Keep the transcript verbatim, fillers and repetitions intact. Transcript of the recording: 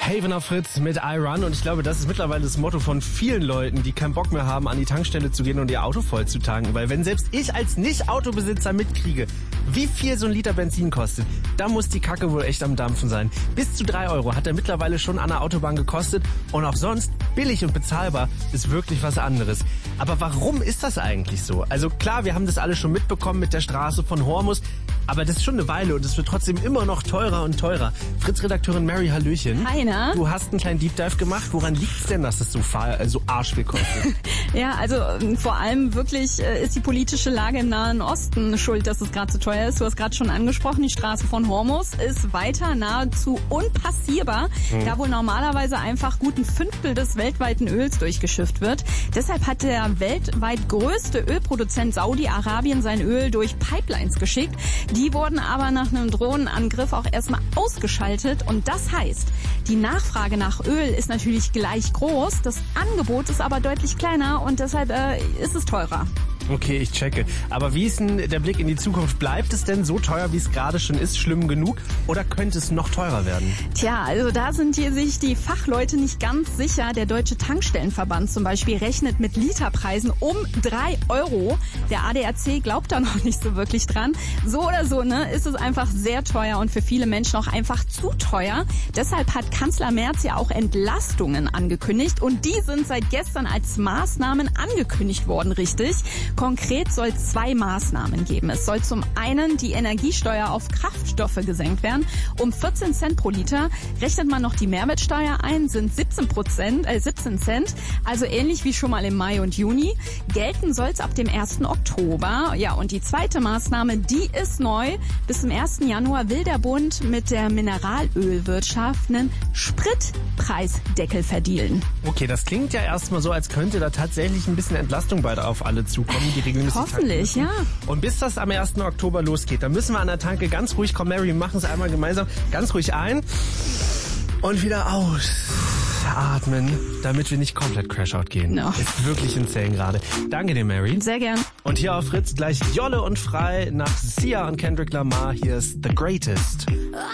Haven auf Fritz mit I Run und ich glaube, das ist mittlerweile das Motto von vielen Leuten, die keinen Bock mehr haben, an die Tankstelle zu gehen und ihr Auto voll zu tanken. Weil wenn selbst ich als Nicht-Autobesitzer mitkriege, wie viel so ein Liter Benzin kostet, da muss die Kacke wohl echt am Dampfen sein. Bis zu drei Euro hat er mittlerweile schon an der Autobahn gekostet und auch sonst billig und bezahlbar ist wirklich was anderes. Aber warum ist das eigentlich so? Also klar, wir haben das alle schon mitbekommen mit der Straße von Hormus, aber das ist schon eine Weile und es wird trotzdem immer noch teurer und teurer. Fritz-Redakteurin Mary, Hallöchen. Hi, na? Du hast einen kleinen Deep Dive gemacht. Woran liegt es denn, dass es so, fahr, so arschviel kostet? Ja, also vor allem wirklich äh, ist die politische Lage im Nahen Osten schuld, dass es gerade so teuer ist. Du hast gerade schon angesprochen, die Straße von Hormus ist weiter nahezu unpassierbar, hm. da wohl normalerweise einfach gut ein Fünftel des weltweiten Öls durchgeschifft wird. Deshalb hat der weltweit größte Ölproduzent Saudi-Arabien sein Öl durch Pipelines geschickt. Die wurden aber nach einem Drohnenangriff auch erstmal ausgeschaltet und das heißt, die Nachfrage nach Öl ist natürlich gleich groß, das Angebot ist aber deutlich kleiner und deshalb äh, ist es teurer. Okay, ich checke. Aber wie ist denn der Blick in die Zukunft? Bleibt es denn so teuer, wie es gerade schon ist, schlimm genug? Oder könnte es noch teurer werden? Tja, also da sind hier sich die Fachleute nicht ganz sicher. Der Deutsche Tankstellenverband zum Beispiel rechnet mit Literpreisen um drei Euro. Der A D A C glaubt da noch nicht so wirklich dran. So oder so, ne, ist es einfach sehr teuer und für viele Menschen auch einfach zu teuer. Deshalb hat Kanzler Merz ja auch Entlastungen angekündigt und die sind seit gestern als Maßnahmen angekündigt worden, richtig? Konkret soll es zwei Maßnahmen geben. Es soll zum einen die Energiesteuer auf Kraftstoffe gesenkt werden. Um vierzehn Cent pro Liter rechnet man noch die Mehrwertsteuer ein, sind siebzehn Prozent, äh siebzehn Cent. Also ähnlich wie schon mal im Mai und Juni. Gelten soll es ab dem ersten Oktober. Ja, und die zweite Maßnahme, die ist neu. Bis zum ersten Januar will der Bund mit der Mineralölwirtschaft einen Spritpreisdeckel verdealen. Okay, das klingt ja erstmal so, als könnte da tatsächlich ein bisschen Entlastung bald auf alle zukommen. Die regelmäßig Hoffentlich, ja. Und bis das am ersten Oktober losgeht, dann müssen wir an der Tanke ganz ruhig, komm Mary, wir machen es einmal gemeinsam, ganz ruhig ein und wieder ausatmen, damit wir nicht komplett Crashout gehen. No. Ist wirklich insane gerade. Danke dir, Mary. Sehr gern. Und hier auf Fritz gleich Jolle und Frei nach Sia und Kendrick Lamar. Hier ist The Greatest.